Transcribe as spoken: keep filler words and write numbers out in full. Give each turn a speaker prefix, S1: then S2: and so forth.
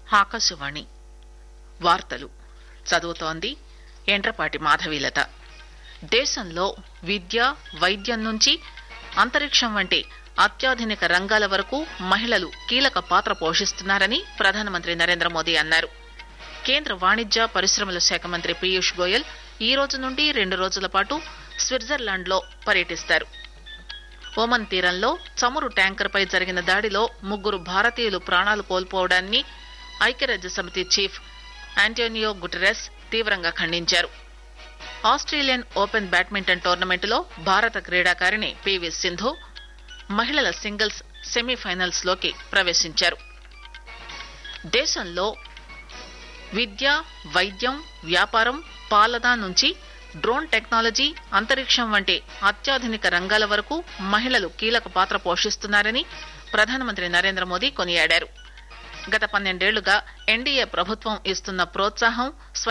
S1: ఆకాశవాణి వార్తలు చదువుతోంది ఎండ్రపాటి మాధవీలత. దేశంలో విద్య, వైద్యం నుంచి అంతరిక్షం వంటి అత్యాధునిక రంగాల వరకు మహిళలు కీలక పాత్ర పోషిస్తున్నారని ప్రధానమంత్రి నరేంద్ర మోదీ అన్నారు. కేంద్ర వాణిజ్య పరిశ్రమల శాఖ మంత్రి పీయూష్ గోయల్ ఈ రోజు నుండి రెండు రోజుల పాటు స్విట్జర్లాండ్ లో పర్యటిస్తారు. ఒమన్ తీరంలో చమురు ట్యాంకర్ పై జరిగిన దాడిలో ముగ్గురు భారతీయులు ప్రాణాలు కోల్పోవడాన్ని ఐక్యరాజ్య సమితి చీఫ్ ఆంటోనియో గుటెరస్ తీవ్రంగా ఖండించారు. ఆస్ట్రేలియన్ ఓపెన్ బ్యాడ్మింటన్ టోర్నమెంటులో భారత క్రీడాకారిణి పీవీ సింధు మహిళల సింగిల్స్ సెమీఫైనల్స్ లోకి ప్రవేశించారు. దేశంలో విద్య, వైద్యం, వ్యాపారం, పాలన నుంచి డ్రోన్ టెక్నాలజీ, అంతరిక్షం వంటి అత్యాధునిక రంగాల వరకు మహిళలు కీలక పాత్ర పోషిస్తున్నారని ప్రధానమంత్రి నరేంద్ర మోదీ కొనియాడారు. గత పన్నెండేళ్లుగా ఎన్డీఏ ప్రభుత్వం ఇస్తున్న ప్రోత్సాహం,